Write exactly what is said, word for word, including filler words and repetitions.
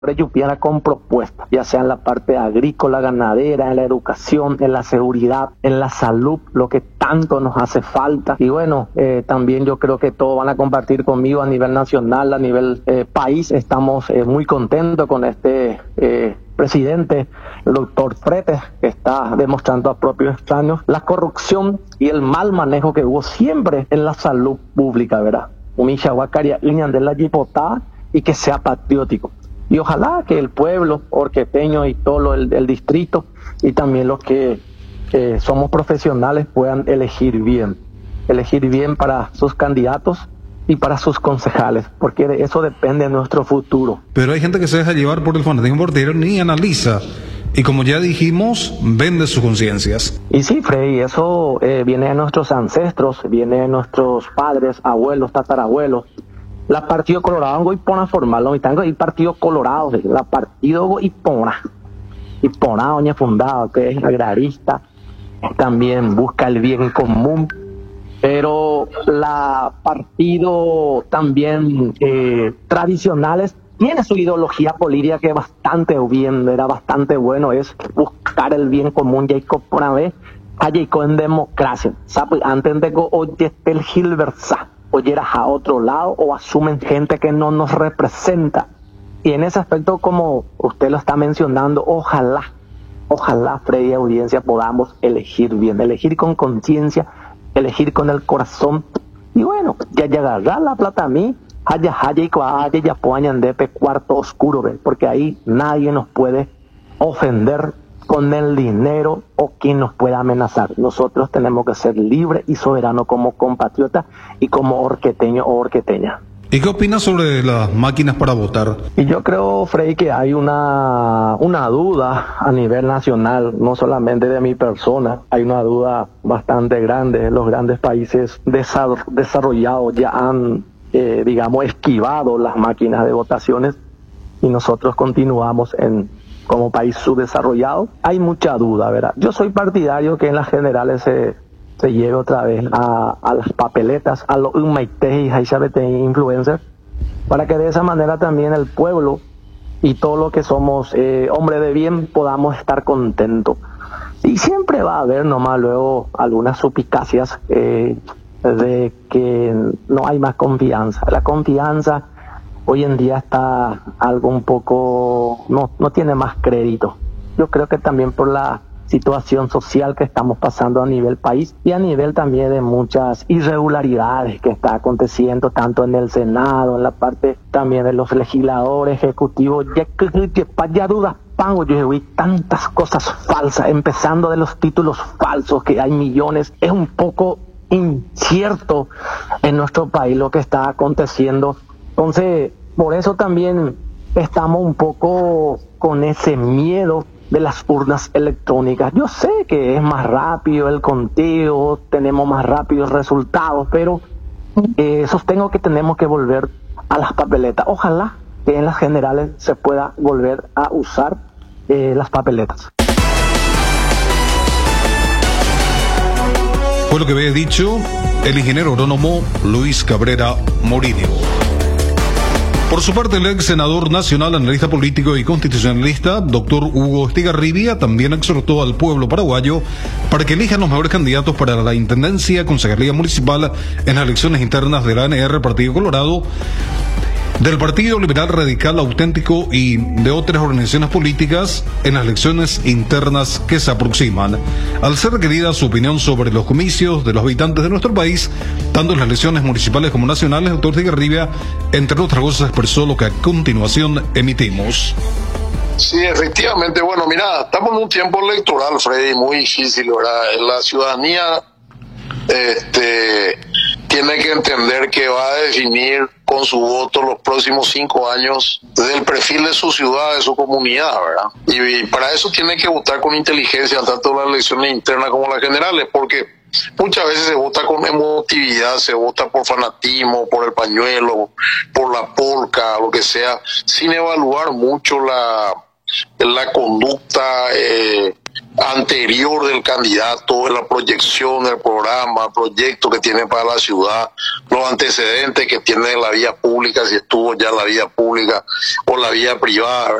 Yupiana con propuestas, ya sea en la parte agrícola, ganadera, en la educación, en la seguridad, en la salud, lo que tanto nos hace falta. Y bueno, eh, también yo creo que todos van a compartir conmigo a nivel nacional, a nivel eh, país. Estamos eh, muy contentos con este eh, presidente, el doctor Fretes, que está demostrando a propios extraños la corrupción y el mal manejo que hubo siempre en la salud pública, ¿verdad? Umichahuacaria, Iñan de la Yipotá, y que sea patriótico. Y ojalá que el pueblo orqueteño y todo lo, el, el distrito y también los que eh, somos profesionales puedan elegir bien, elegir bien para sus candidatos y para sus concejales, porque de eso depende de nuestro futuro. Pero hay gente que se deja llevar por el fanatismo portero, ni analiza, y como ya dijimos, vende sus conciencias. Y sí, Freddy, eso eh, viene de nuestros ancestros, viene de nuestros padres, abuelos, tatarabuelos. La Partido Colorado y pona formal, no, y tengo el Partido Colorado, la Partido y pona, y pona doña fundado, que es agrarista, también busca el bien común, pero la Partido también eh, tradicionales tiene su ideología política que es bastante bien, era bastante bueno, es buscar el bien común, y hay que poner allí en democracia, ¿sabes? Antes de que oye el Gilbersa oyeras a otro lado o asumen gente que no nos representa. Y en ese aspecto, como usted lo está mencionando, ojalá, ojalá, Freddy, audiencia, podamos elegir bien, elegir con conciencia, elegir con el corazón. Y bueno, ya ya agarrar la plata a mí, haya haya y haya ya puedan de cuarto oscuro, ¿ve? Porque ahí nadie nos puede ofender con el dinero o quien nos pueda amenazar. Nosotros tenemos que ser libres y soberanos como compatriotas y como orqueteño o orqueteña. ¿Y qué opinas sobre las máquinas para votar? Y yo creo, Freddy, que hay una, una duda a nivel nacional, no solamente de mi persona, hay una duda bastante grande. Los grandes países desarrollados ya han, eh, digamos, esquivado las máquinas de votaciones y nosotros continuamos en como país subdesarrollado. Hay mucha duda, ¿verdad? Yo soy partidario que en las generales se, se lleve otra vez a, a las papeletas, a los influencers, para que de esa manera también el pueblo y todo lo que somos eh, hombres de bien podamos estar contentos. Y siempre va a haber nomás luego algunas suspicacias eh, de que no hay más confianza. La confianza hoy en día está algo un poco, no, no tiene más crédito. Yo creo que también por la situación social que estamos pasando a nivel país y a nivel también de muchas irregularidades que está aconteciendo tanto en el Senado, en la parte también de los legisladores ejecutivos, ya que ya dudas pango, yo vi tantas cosas falsas, empezando de los títulos falsos, que hay millones. Es un poco incierto en nuestro país lo que está aconteciendo. Entonces, por eso también estamos un poco con ese miedo de las urnas electrónicas. Yo sé que es más rápido el conteo, tenemos más rápidos resultados, pero eh, sostengo que tenemos que volver a las papeletas. Ojalá que en las generales se pueda volver a usar eh, las papeletas. Fue lo que había dicho el ingeniero agrónomo Luis Cabrera Morillo. Por su parte, el ex senador nacional, analista político y constitucionalista, doctor Hugo Estigarribia, también exhortó al pueblo paraguayo para que elijan los mejores candidatos para la intendencia, concejalía municipal en las elecciones internas del A N R Partido Colorado, del Partido Liberal Radical Auténtico y de otras organizaciones políticas en las elecciones internas que se aproximan. Al ser requerida su opinión sobre los comicios de los habitantes de nuestro país, tanto en las elecciones municipales como nacionales, el doctor Estigarribia, entre otras cosas, expresó lo que a continuación emitimos. Sí, efectivamente. Bueno, mira, estamos en un tiempo electoral, Freddy, muy difícil, ¿verdad? La ciudadanía este, tiene que entender que va a definir con su voto los próximos cinco años del perfil de su ciudad, de su comunidad, ¿verdad? Y, y para eso tiene que votar con inteligencia, tanto las elecciones internas como las generales, porque muchas veces se vota con emotividad, se vota por fanatismo, por el pañuelo, por la polca, lo que sea, sin evaluar mucho la, la conducta eh, anterior del candidato, la proyección, el programa, el proyecto que tiene para la ciudad, los antecedentes que tiene en la vía pública, si estuvo ya en la vía pública o la vía privada.